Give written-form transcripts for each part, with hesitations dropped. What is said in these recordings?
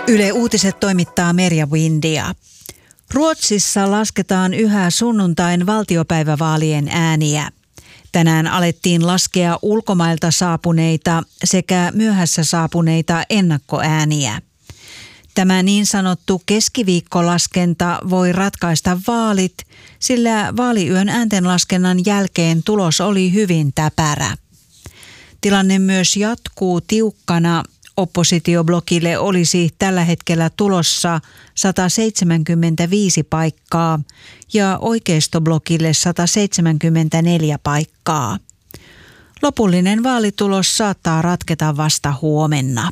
Yle Uutiset toimittaa Merja Windia. Ruotsissa lasketaan yhä sunnuntain valtiopäivävaalien ääniä. Tänään alettiin laskea ulkomailta saapuneita sekä myöhässä saapuneita ennakkoääniä. Tämä niin sanottu keskiviikkolaskenta voi ratkaista vaalit, sillä vaaliyön ääntenlaskennan jälkeen tulos oli hyvin täpärä. Tilanne myös jatkuu tiukkana. Oppositioblokille olisi tällä hetkellä tulossa 175 paikkaa ja oikeistoblokille 174 paikkaa. Lopullinen vaalitulos saattaa ratketa vasta huomenna.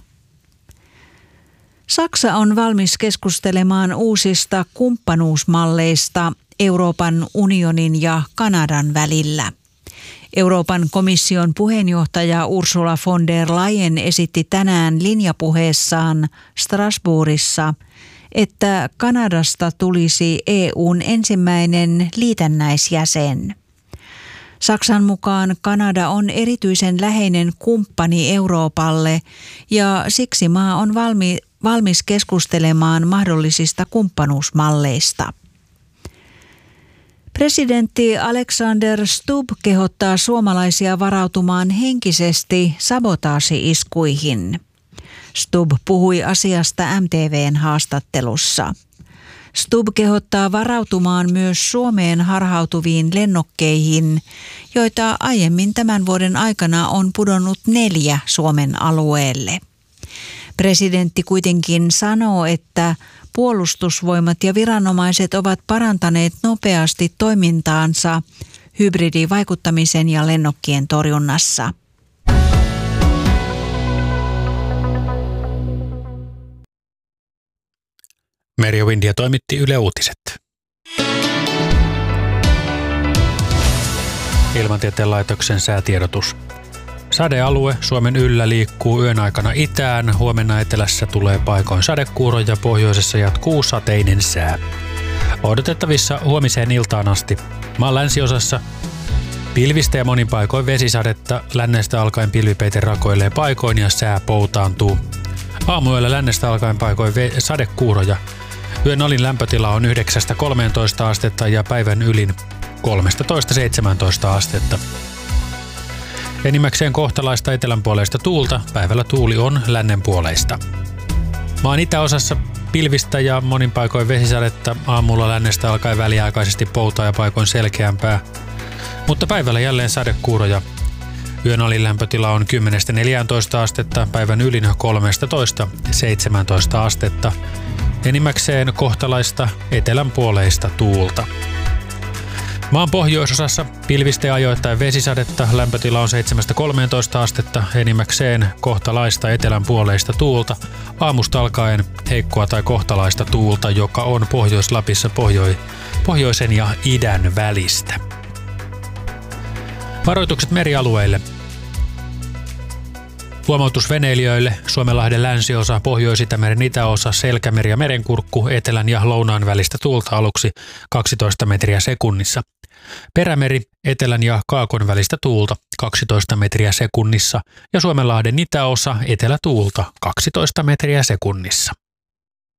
Saksa on valmis keskustelemaan uusista kumppanuusmalleista Euroopan unionin ja Kanadan välillä. Euroopan komission puheenjohtaja Ursula von der Leyen esitti tänään linjapuheessaan Strasbourgissa, että Kanadasta tulisi EU:n ensimmäinen liitännäisjäsen. Saksan mukaan Kanada on erityisen läheinen kumppani Euroopalle ja siksi maa on valmis keskustelemaan mahdollisista kumppanuusmalleista. Presidentti Alexander Stubb kehottaa suomalaisia varautumaan henkisesti sabotaasi-iskuihin. Stubb puhui asiasta MTV:n haastattelussa. Stubb kehottaa varautumaan myös Suomeen harhautuviin lennokkeihin, joita aiemmin tämän vuoden aikana on pudonnut 4 Suomen alueelle. Presidentti kuitenkin sanoo, että puolustusvoimat ja viranomaiset ovat parantaneet nopeasti toimintaansa hybridivaikuttamisen ja lennokkien torjunnassa. Merja Windia toimitti Yle Uutiset. Ilmatieteen laitoksen säätiedotus. Sadealue Suomen yllä liikkuu yön aikana itään, huomenna etelässä tulee paikoin sadekuuroja, pohjoisessa jatkuu sateinen sää. Odotettavissa huomiseen iltaan asti. Maan länsiosassa pilvistä ja monin paikoin vesisadetta, lännestä alkaen pilvipeite rakoilee paikoin ja sää poutaantuu. Aamuyöllä lännestä alkaen paikoin sadekuuroja. Yön alin lämpötila on 9-13 astetta ja päivän ylin 13-17 astetta. Enimmäkseen kohtalaista etelänpuoleista tuulta, päivällä tuuli on lännenpuoleista. Maan itäosassa pilvistä ja monin paikoin vesisadetta, aamulla lännestä alkaen väliaikaisesti poutaa ja paikoin selkeämpää, mutta päivällä jälleen sadekuuroja. Yön alin lämpötila on 10-14 astetta, päivän ylin 13-17 astetta. Enimmäkseen kohtalaista etelänpuoleista tuulta. Maan pohjoisosassa pilvistä ja ajoittain vesisadetta, lämpötila on 7-13 astetta, enimmäkseen kohtalaista etelänpuoleista tuulta, aamusta alkaen heikkoa tai kohtalaista tuulta, joka on Pohjois-Lapissa pohjoisen ja idän välistä. Varoitukset merialueille. Huomautus veneilijöille: Suomenlahden länsiosa, Pohjois-Itämeren itäosa, Selkämeri ja Merenkurkku, etelän ja lounaan välistä tuulta aluksi 12 metriä sekunnissa. Perämeri, etelän ja kaakon välistä tuulta 12 metriä sekunnissa ja Suomenlahden itäosa, etelätuulta 12 metriä sekunnissa.